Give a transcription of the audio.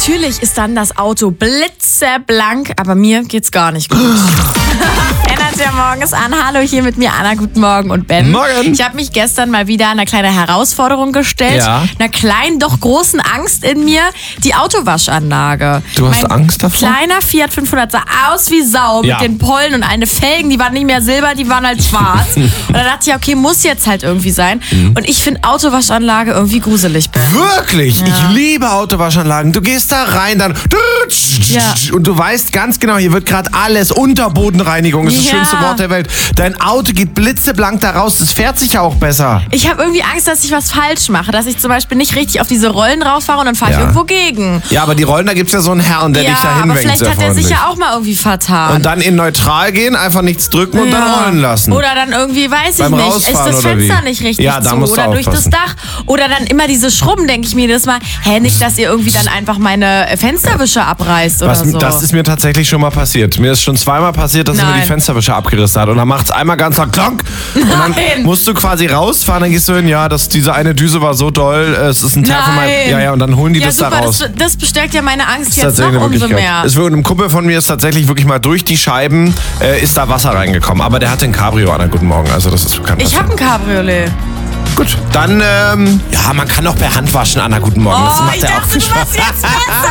Natürlich ist dann das Auto blitzeblank, aber mir geht's gar nicht gut. Ändert ja morgens an. Hallo, hier mit mir Anna, guten Morgen und Ben. Morgen. Ich habe mich gestern mal wieder einer kleinen Herausforderung gestellt. Ja. Einer kleinen, doch großen Angst in mir. Die Autowaschanlage. Du hast Angst davor? Kleiner Fiat 500 sah aus wie Sau Ja. mit den Pollen und eine Felgen, die waren nicht mehr silber, die waren halt schwarz. Und da dachte ich, okay, muss jetzt halt irgendwie sein. Und ich finde Autowaschanlage irgendwie gruselig, Ben. Wirklich? Ja. Ich liebe Autowaschanlagen. Du gehst da rein, dann Ja. und du weißt ganz genau, hier wird gerade alles, Unterbodenreinigung ist das Ja. schönste Wort der Welt. Dein Auto geht blitzeblank da raus, das fährt sich ja auch besser. Ich habe irgendwie Angst, dass ich was falsch mache. Dass ich zum Beispiel nicht richtig auf diese Rollen drauf fahre und dann fahre ich Ja. irgendwo gegen. Ja, aber die Rollen, da gibt's ja so einen Herrn, der dich da aber hinwenkt. vielleicht sehr hat er sich freundlich. ja auch mal irgendwie vertan. Und dann in neutral gehen, einfach nichts drücken und dann rollen lassen. Oder dann irgendwie, weiß ich Beim nicht, ist Rausfahren das oder Fenster wie? nicht richtig Ja, da zu musst du oder durch das aufpassen. Dach. Oder dann immer diese Schrubben, denke ich mir jedes Mal, nicht, dass ihr irgendwie dann einfach meine Fensterwischer abreißt oder so. Das ist mir tatsächlich schon mal passiert. Mir ist schon zweimal passiert, dass er mir Nein. die Fensterwischer abgerissen hat. Und dann macht's einmal ganz laut Klonk. Und dann Nein. musst du quasi rausfahren, dann gehst du hin, ja, diese eine Düse war so doll, es ist ein Teil von meinem... Nein. Ja, und dann holen die Ja, das super, da raus. das bestärkt ja meine Angst Das ist jetzt tatsächlich noch eine umso Wirklichkeit. mehr. Es wird einem Kumpel von mir ist tatsächlich wirklich mal durch die Scheiben ist da Wasser reingekommen. Aber der hatte ein Cabrio an. Guten Morgen. Also das ist kein Ich habe ein Cabriolet. Gut, dann, ja, man kann auch per Hand waschen, Anna. Guten Morgen. Das Oh, macht ich ja auch dachte, viel du Spaß. warst jetzt besser.